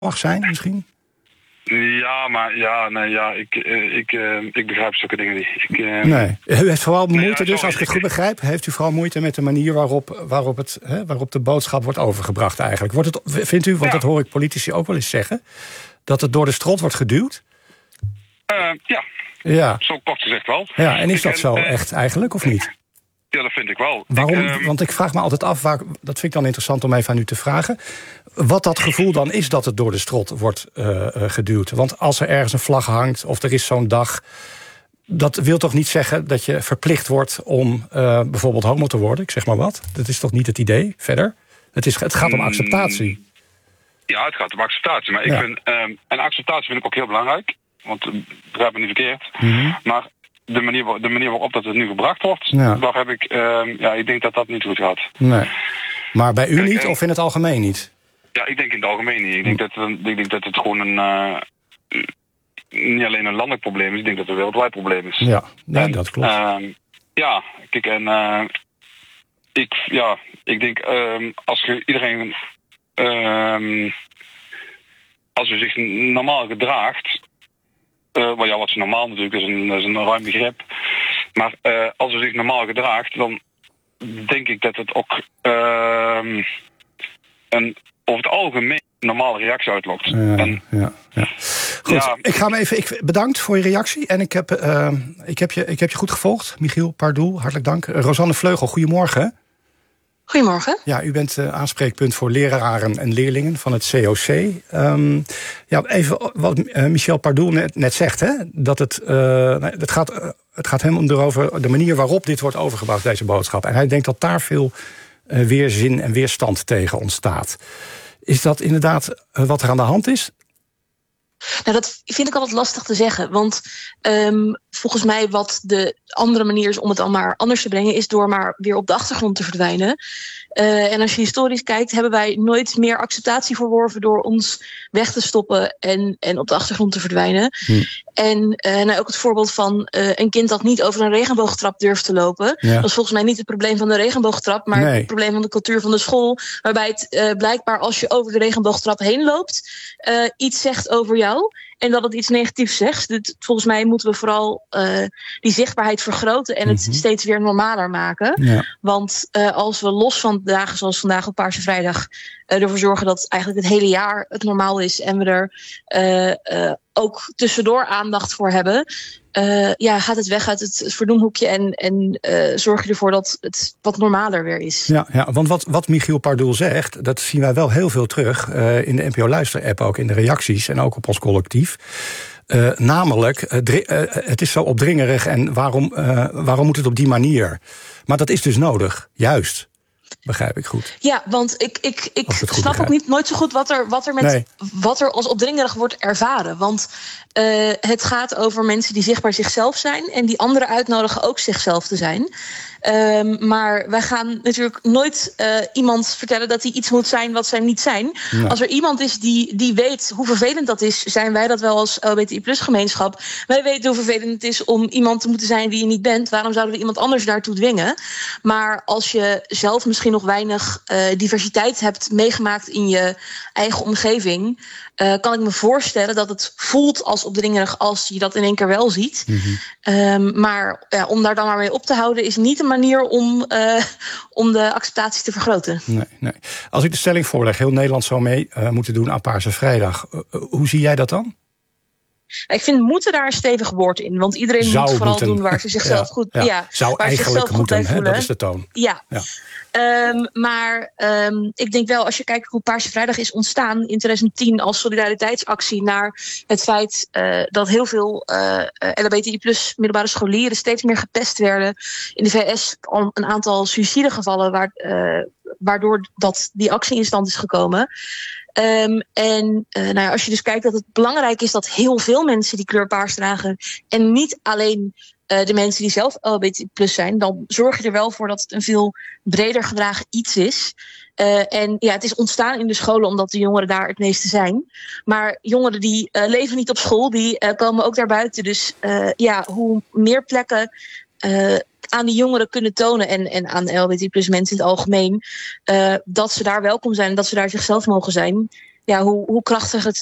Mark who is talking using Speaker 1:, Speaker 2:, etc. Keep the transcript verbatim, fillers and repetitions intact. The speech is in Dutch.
Speaker 1: mag zijn misschien?
Speaker 2: Ja, maar ja, nee, ja, ik, uh, ik, uh, ik begrijp zulke dingen niet. Ik, uh,
Speaker 1: nee. U heeft vooral moeite,
Speaker 2: nee, ja,
Speaker 1: dus als ik het goed begrijp, heeft u vooral moeite met de manier waarop, waarop, het, hè, waarop de boodschap wordt overgebracht eigenlijk. Wordt het, vindt u, want ja. dat hoor ik politici ook wel eens zeggen, dat het door de strot wordt geduwd?
Speaker 2: Uh, ja.
Speaker 1: ja,
Speaker 2: zo kort gezegd wel.
Speaker 1: Ja, en is
Speaker 2: ik,
Speaker 1: dat zo uh, echt eigenlijk, of niet?
Speaker 2: Ja, dat vind ik wel.
Speaker 1: Waarom?
Speaker 2: Ik, uh,
Speaker 1: Want ik vraag me altijd af, waar, dat vind ik dan interessant om even aan u te vragen, wat dat gevoel dan is dat het door de strot wordt uh, uh, geduwd. Want als er ergens een vlag hangt of er is zo'n dag, dat wil toch niet zeggen dat je verplicht wordt om uh, bijvoorbeeld homo te worden? Ik zeg maar wat. Dat is toch niet het idee verder? Het, is, het gaat om acceptatie.
Speaker 2: Ja, het gaat om acceptatie. Maar ik
Speaker 1: ja.
Speaker 2: vind, um, en acceptatie vind ik ook heel belangrijk. Want uh, begrijp me niet verkeerd.
Speaker 1: Mm-hmm.
Speaker 2: Maar de manier, de manier waarop dat het nu gebracht wordt,
Speaker 1: ja.
Speaker 2: daar heb ik, um, ja, ik denk dat dat niet goed gaat.
Speaker 1: Nee. Maar bij u
Speaker 2: Kijk,
Speaker 1: niet
Speaker 2: en,
Speaker 1: of in het algemeen niet?
Speaker 2: Ja, ik denk in het algemeen niet. Ik denk dat, ik denk dat het gewoon een, uh, niet alleen een landelijk probleem is, ik denk dat het een wereldwijd probleem is.
Speaker 1: Ja, nee,
Speaker 2: en,
Speaker 1: dat klopt.
Speaker 2: Uh, ja, kijk, en uh, ik, ja, ik denk, uh, als je iedereen, uh, als je zich normaal gedraagt, uh, well, ja, wat is normaal natuurlijk, dat is een, dat is een ruim begrip, maar uh, als je zich normaal gedraagt, dan denk ik dat het ook uh, een over het algemeen normale reactie uitlokt.
Speaker 1: Ja,
Speaker 2: en,
Speaker 1: ja, ja. Goed, ja. ik ga me even. Ik, bedankt voor je reactie. En ik heb, uh, ik heb, je, ik heb je goed gevolgd. Michiel Pardoel, hartelijk dank. Uh, Rosanne Vleugel, goedemorgen.
Speaker 3: Goedemorgen.
Speaker 1: Ja, u bent uh, aanspreekpunt voor leraren en leerlingen van het C O C. Um, ja, even wat uh, Michel Pardoel net, net zegt, hè? Dat het, uh, het, gaat, uh, het gaat hem erover de manier waarop dit wordt overgebracht, deze boodschap. En hij denkt dat daar veel uh, weerzin en weerstand tegen ontstaat. Is dat inderdaad uh, wat er aan de hand is?
Speaker 3: Nou, dat vind ik altijd lastig te zeggen. Want um, volgens mij wat de andere manier is om het dan maar anders te brengen, is door maar weer op de achtergrond te verdwijnen. Uh, en als je historisch kijkt, hebben wij nooit meer acceptatie verworven door ons weg te stoppen en, en op de achtergrond te verdwijnen. Hm. En uh, nou, ook het voorbeeld van uh, een kind dat niet over een regenboogtrap durft te lopen. Ja. Dat is volgens mij niet het probleem van de regenboogtrap, maar nee. het probleem van de cultuur van de school. Waarbij het uh, blijkbaar als je over de regenboogtrap heen loopt, uh, iets zegt over jou. En dat het iets negatiefs zegt. Dus volgens mij moeten we vooral uh, die zichtbaarheid vergroten en het mm-hmm. steeds weer normaler maken. Ja. Want uh, als we los van dagen zoals vandaag op Paarse Vrijdag uh, ervoor zorgen dat eigenlijk het hele jaar het normaal is en we er uh, uh, ook tussendoor aandacht voor hebben, uh, ja, gaat het weg uit het verdoemhoekje en, en uh, zorg je ervoor dat het wat normaler weer is.
Speaker 1: Ja, ja, want wat, wat Michiel Pardoel zegt, dat zien wij wel heel veel terug uh, in de N P O Luister-app, ook in de reacties en ook op ons collectief. Uh, namelijk, uh, dri- uh, het is zo opdringerig en waarom, uh, waarom moet het op die manier? Maar dat is dus nodig, juist. Begrijp ik goed.
Speaker 3: Ja, want ik, ik, ik snap begrijp. ook niet nooit zo goed wat er, wat er, met, nee. wat er als opdringerig wordt ervaren. Want uh, het gaat over mensen die zichtbaar zichzelf zijn en die anderen uitnodigen ook zichzelf te zijn. Um, maar wij gaan natuurlijk nooit uh, iemand vertellen dat hij iets moet zijn wat zij niet zijn. Nee. Als er iemand is die, die weet hoe vervelend dat is, zijn wij dat wel als L G B T I plus gemeenschap. Wij weten hoe vervelend het is om iemand te moeten zijn die je niet bent. Waarom zouden we iemand anders daartoe dwingen? Maar als je zelf misschien nog weinig uh, diversiteit hebt meegemaakt in je eigen omgeving, Uh, kan ik me voorstellen dat het voelt als opdringerig als je dat in één keer wel ziet. Mm-hmm. Um, maar ja, om daar dan maar mee op te houden is niet een manier om, uh, om de acceptatie te vergroten.
Speaker 1: Nee, nee. Als ik de stelling voorleg, heel Nederland zou mee uh, moeten doen aan Paarse Vrijdag. Uh, hoe zie jij dat dan?
Speaker 3: Ik vind moeten daar een stevig woord in. Want iedereen zou moet vooral moeten. doen waar ze zichzelf ja, goed...
Speaker 1: Ja,
Speaker 3: ja,
Speaker 1: zou
Speaker 3: waar
Speaker 1: eigenlijk
Speaker 3: zichzelf
Speaker 1: moeten,
Speaker 3: goed
Speaker 1: hè, dat is de toon.
Speaker 3: Ja. ja. Um, maar um, ik denk wel, als je kijkt hoe Paarse Vrijdag is ontstaan in twintig tien als solidariteitsactie naar het feit uh, dat heel veel uh, L G B T I plus middelbare scholieren steeds meer gepest werden. In de V S al een aantal suïcidegevallen waar, uh, waardoor dat die actie in stand is gekomen. Um, en uh, nou ja, als je dus kijkt dat het belangrijk is dat heel veel mensen die kleur paars dragen en niet alleen uh, de mensen die zelf L G B T plus zijn, dan zorg je er wel voor dat het een veel breder gedragen iets is. Uh, en ja, het is ontstaan in de scholen omdat de jongeren daar het meeste zijn. Maar jongeren die uh, leven niet op school, die uh, komen ook daarbuiten. Dus uh, ja, hoe meer plekken uh, aan die jongeren kunnen tonen en, en aan L G B T plus mensen in het algemeen, uh, dat ze daar welkom zijn en dat ze daar zichzelf mogen zijn. ja, hoe, hoe krachtig het